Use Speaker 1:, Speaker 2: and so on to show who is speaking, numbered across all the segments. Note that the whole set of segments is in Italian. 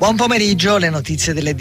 Speaker 1: Buon pomeriggio, le notizie delle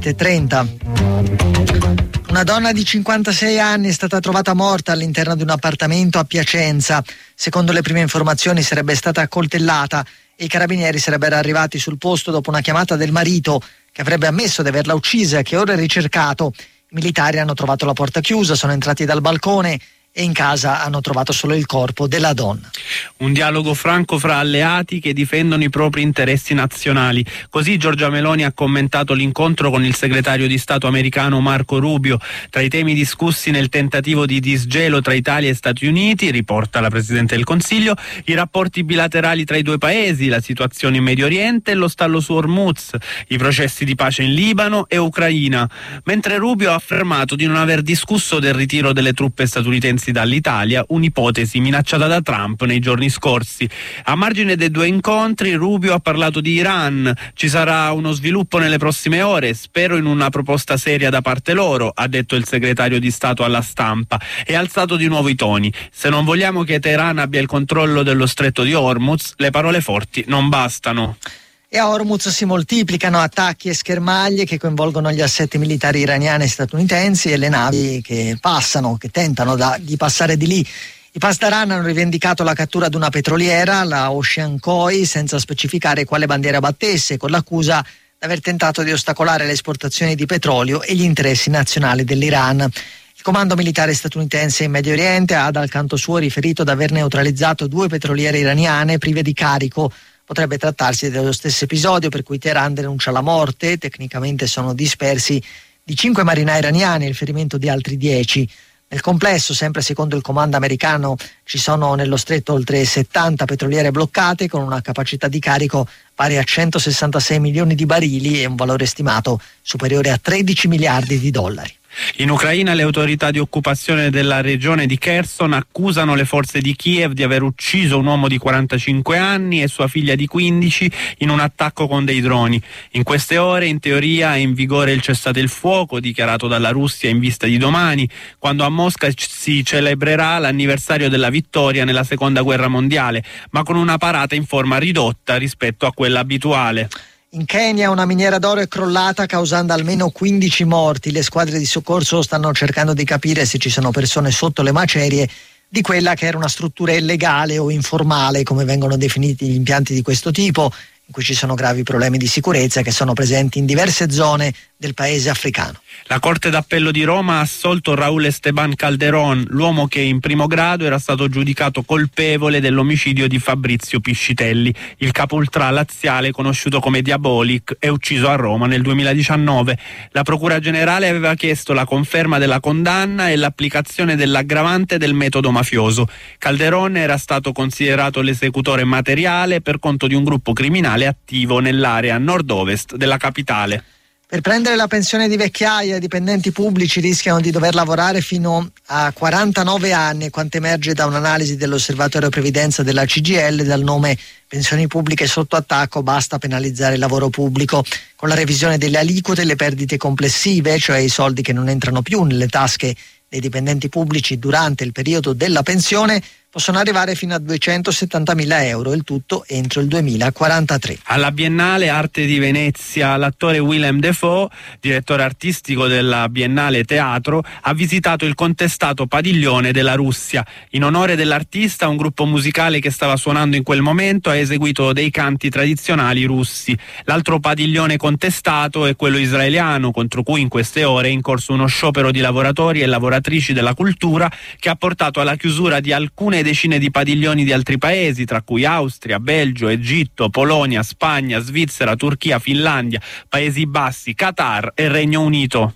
Speaker 1: 17:30. Una donna di 56 anni è stata trovata morta all'interno di un appartamento a Piacenza. Secondo le prime informazioni sarebbe stata accoltellata e i carabinieri sarebbero arrivati sul posto dopo una chiamata del marito che avrebbe ammesso di averla uccisa e che ora è ricercato. I militari hanno trovato la porta chiusa, sono entrati dal balcone e in casa hanno trovato solo il corpo della donna.
Speaker 2: Un dialogo franco fra alleati che difendono i propri interessi nazionali. Così Giorgia Meloni ha commentato l'incontro con il segretario di Stato americano Marco Rubio. Tra i temi discussi nel tentativo di disgelo tra Italia e Stati Uniti, riporta la Presidente del Consiglio, i rapporti bilaterali tra i due paesi, la situazione in Medio Oriente e lo stallo su Hormuz, i processi di pace in Libano e Ucraina. Mentre Rubio ha affermato di non aver discusso del ritiro delle truppe statunitensi dall'Italia, un'ipotesi minacciata da Trump nei giorni scorsi. A margine dei due incontri, Rubio ha parlato di Iran. Ci sarà uno sviluppo nelle prossime ore, spero in una proposta seria da parte loro, ha detto il segretario di Stato alla stampa, e ha alzato di nuovo i toni. Se non vogliamo che Teheran abbia il controllo dello stretto di Hormuz, le parole forti non bastano.
Speaker 1: E a Hormuz si moltiplicano attacchi e schermaglie che coinvolgono gli assetti militari iraniani e statunitensi e le navi che tentano di passare di lì. I Pasdaran hanno rivendicato la cattura di una petroliera, la Ocean Koi, senza specificare quale bandiera battesse, con l'accusa di aver tentato di ostacolare le esportazioni di petrolio e gli interessi nazionali dell'Iran. Il comando militare statunitense in Medio Oriente ha dal canto suo riferito di aver neutralizzato 2 petroliere iraniane prive di carico. Potrebbe trattarsi dello stesso episodio per cui Teheran denuncia la morte, tecnicamente sono dispersi, di 5 marinai iraniani e il ferimento di altri 10. Nel complesso, sempre secondo il comando americano, ci sono nello stretto oltre 70 petroliere bloccate con una capacità di carico pari a 166 milioni di barili e un valore stimato superiore a 13 miliardi di dollari.
Speaker 2: In Ucraina le autorità di occupazione della regione di Kherson accusano le forze di Kiev di aver ucciso un uomo di 45 anni e sua figlia di 15 in un attacco con dei droni. In queste ore, in teoria, è in vigore il cessate il fuoco dichiarato dalla Russia in vista di domani, quando a Mosca si celebrerà l'anniversario della vittoria nella Seconda Guerra Mondiale, ma con una parata in forma ridotta rispetto a quella abituale.
Speaker 1: In Kenya una miniera d'oro è crollata causando almeno 15 morti. Le squadre di soccorso stanno cercando di capire se ci sono persone sotto le macerie di quella che era una struttura illegale o informale, come vengono definiti gli impianti di questo tipo, in cui ci sono gravi problemi di sicurezza che sono presenti in diverse zone del paese africano.
Speaker 2: La Corte d'Appello di Roma ha assolto Raúl Esteban Calderón, l'uomo che in primo grado era stato giudicato colpevole dell'omicidio di Fabrizio Piscitelli, il capo ultra laziale conosciuto come Diabolik e ucciso a Roma nel 2019. La Procura Generale aveva chiesto la conferma della condanna e l'applicazione dell'aggravante del metodo mafioso. Calderón era stato considerato l'esecutore materiale per conto di un gruppo criminale attivo nell'area nord-ovest della capitale.
Speaker 1: Per prendere la pensione di vecchiaia, i dipendenti pubblici rischiano di dover lavorare fino a 49 anni, quanto emerge da un'analisi dell'Osservatorio Previdenza della CGIL dal nome Pensioni pubbliche sotto attacco, basta penalizzare il lavoro pubblico. Con la revisione delle aliquote le perdite complessive, cioè i soldi che non entrano più nelle tasche dei dipendenti pubblici durante il periodo della pensione, possono arrivare fino a 270.000 euro, il tutto entro il 2043.
Speaker 2: Alla Biennale Arte di Venezia, l'attore Willem Dafoe, direttore artistico della Biennale Teatro, ha visitato il contestato padiglione della Russia. In onore dell'artista, un gruppo musicale che stava suonando in quel momento ha eseguito dei canti tradizionali russi. L'altro padiglione contestato è quello israeliano, contro cui in queste ore è in corso uno sciopero di lavoratori e lavoratrici della cultura che ha portato alla chiusura di alcune decine di padiglioni di altri paesi, tra cui Austria, Belgio, Egitto, Polonia, Spagna, Svizzera, Turchia, Finlandia, Paesi Bassi, Qatar e Regno Unito.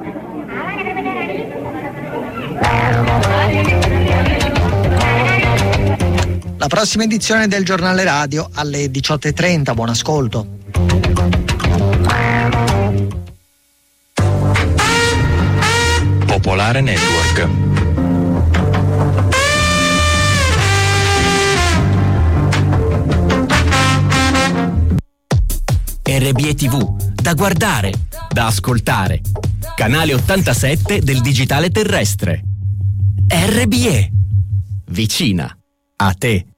Speaker 1: La prossima edizione del giornale radio alle 18:30. Buon ascolto.
Speaker 3: Popolare Network. RBE TV, da guardare, da ascoltare. Canale 87 del digitale terrestre. RBE, vicina a te.